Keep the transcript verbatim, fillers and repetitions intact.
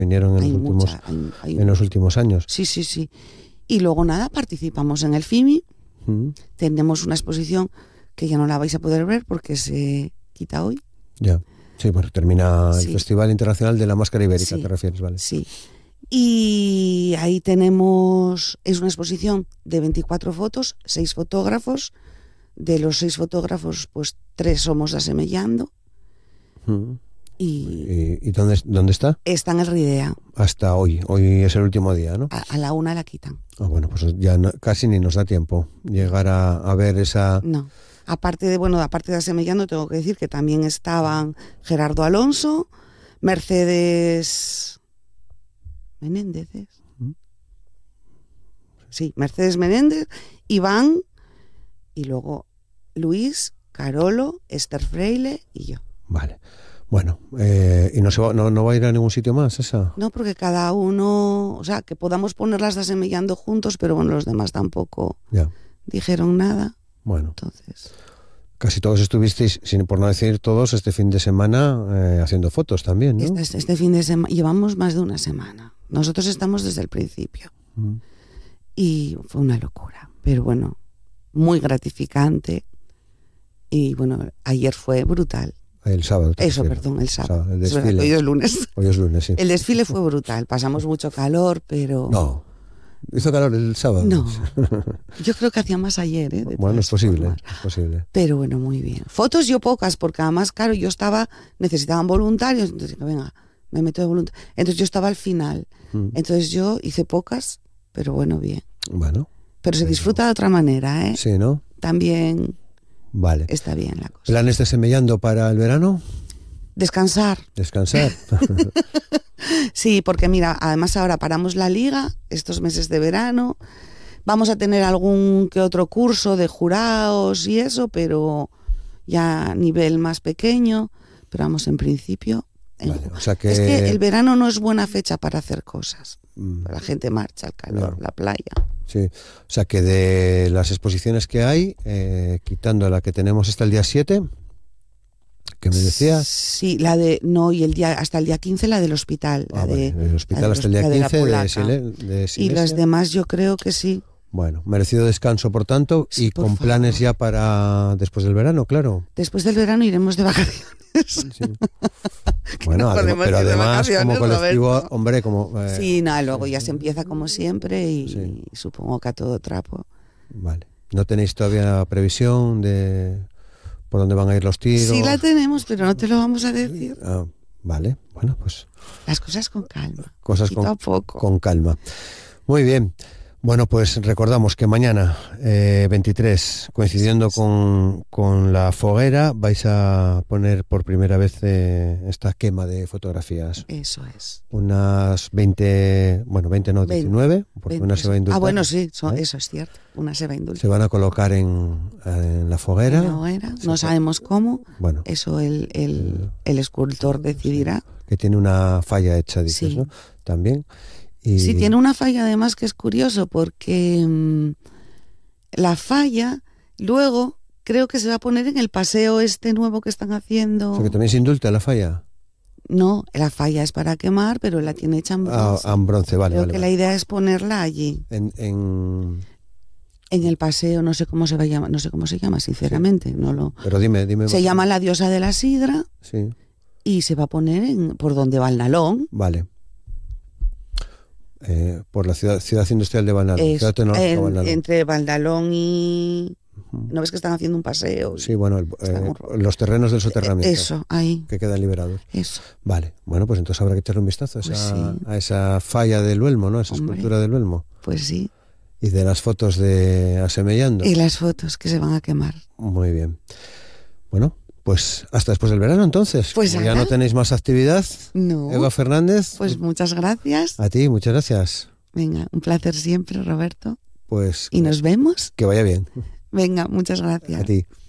vinieron en, hay los últimos, mucha, hay, hay, en los últimos años. Sí, sí, sí. Y luego nada, participamos en el FIMI. Mm. Tenemos una exposición que ya no la vais a poder ver porque se quita hoy. Ya, sí, pues termina Sí. el Festival Internacional de la Máscara Ibérica, Sí. ¿te refieres? Vale. Sí. Y ahí tenemos, es una exposición de veinticuatro fotos, seis fotógrafos. De los seis fotógrafos, pues tres somos Asemellando. Mm. Y, ¿Y, y dónde, dónde está? está en el Ridea. Hasta hoy. Hoy es el último día, ¿no? A, a la una la quitan. Ah, bueno, pues ya no, casi ni nos da tiempo llegar a, a ver esa... No. Aparte de, bueno, aparte de Asemellando, tengo que decir que también estaban Gerardo Alonso, Mercedes Menéndez. ¿Mm? Sí, Mercedes Menéndez, Iván y luego Luis, Carolo, Esther Freile y yo. Vale. Bueno, eh, ¿y no, se va, no, no va a ir a ningún sitio más esa? No, porque cada uno, o sea, que podamos ponerlas de Asemellando juntos, pero bueno, los demás tampoco Ya. dijeron nada. Bueno, Entonces, casi todos estuvisteis, sin, por no decir todos, este fin de semana eh, haciendo fotos también, ¿no? este, este fin de semana, llevamos más de una semana. Nosotros estamos desde el principio. Mm. Y fue una locura. Pero bueno, muy gratificante. Y bueno, ayer fue brutal. El sábado. te Eso, refieres. perdón, el sábado. El Es verdad, desfile. hoy es lunes. Hoy es lunes, sí. El desfile fue brutal. Pasamos mucho calor, pero... No. ¿Hizo calor el sábado? No. Yo creo que hacía más ayer, ¿eh? De Bueno, es todas posible, formas. es posible. Pero bueno, muy bien. Fotos yo pocas, porque además, claro, yo estaba... Necesitaban voluntarios, entonces dije, venga, me meto de voluntario. Entonces yo estaba al final. Mm. Entonces yo hice pocas, pero bueno, bien. Bueno. Pero se disfruta de otra manera, ¿eh? Sí, ¿no? También Vale. está bien la cosa. ¿Planes de Semellando para el verano? Descansar. Descansar. Sí, porque mira, además ahora paramos la liga, estos meses de verano. Vamos a tener algún que otro curso de jurados y eso, pero ya a nivel más pequeño. Pero vamos, en principio... En... Vale, o sea que... Es que el verano no es buena fecha para hacer cosas. Mm. La gente marcha, el calor, No. la playa. Sí, o sea que de las exposiciones que hay, eh, quitando la que tenemos hasta el día siete, que me decías... Sí, la de... No, y el día hasta el día quince la del hospital. Ah, la de, vale, el hospital la hasta el día la de la quince de, Polaca. Sile- de Y Silesia. las demás yo creo que sí. Bueno, merecido descanso, por tanto, Sí, y por con favor. planes ya para después del verano, claro. Después del verano iremos de vacaciones. Sí. Bueno, no adem- podemos pero ir de además como vacaciones, colectivo, Roberto. hombre, como... eh, Sí, nada, luego ya se empieza como siempre y, Sí. y supongo que a todo trapo. Vale. ¿No tenéis todavía previsión de por dónde van a ir los tiros? Sí la tenemos, pero no te lo vamos a decir. Ah, vale, bueno, pues Las cosas con calma. cosas poquito con, a poco. con calma. Muy bien. Bueno, pues recordamos que mañana, eh, veintitrés, coincidiendo con, con la foguera, vais a poner por primera vez eh, esta quema de fotografías. Eso es. Unas veinte, bueno, veinte no, diecinueve, porque veinte, una se va a indultar. Ah, bueno, sí, son- ¿Eh? eso es cierto. Una se va a indultar. Se van a colocar en, en la foguera. No, era, Se no fue- sabemos cómo. Bueno, Eso el, el, el escultor decidirá. que tiene una falla hecha, dices, Sí. ¿no? También. Y... Sí, tiene una falla además que es curioso porque mmm, la falla luego creo que se va a poner en el paseo este nuevo que están haciendo. O sea, que también se indulta la falla. No, la falla es para quemar, pero la tiene hecha en Ah, bronce. ah, en bronce, vale, Creo vale. que vale. la idea es ponerla allí, En, en... en el paseo, no sé cómo se va a llamar, no sé cómo se llama, sinceramente, no lo. Pero dime, dime. Se llama la diosa de la sidra Sí, y se va a poner en, por donde va el Nalón. vale. Eh, por la ciudad, ciudad industrial de Valnalón. Es- Ciudad tecnológica de en- Valnalón. entre Valdalón y... Ujú. ¿No ves que están haciendo un paseo? Sí, bueno, el- Está eh, muy raro. los terrenos del soterramiento. Eso, ahí, Que quedan liberados. eso. Vale, bueno, pues entonces habrá que echarle un vistazo a esa, Pues sí. a esa falla del Luelmo, ¿no? Esa Hombre. escultura del Luelmo. Pues sí. Y de las fotos de Asemellando. Y las fotos que se van a quemar. Muy bien. Bueno, pues hasta después del verano entonces. Pues Como ya nada. no tenéis más actividad. No. Eva Fernández. Pues muchas gracias. A ti, muchas gracias. Venga, un placer siempre, Roberto. Pues Y nos vemos. que vaya bien. Venga, muchas gracias. A ti.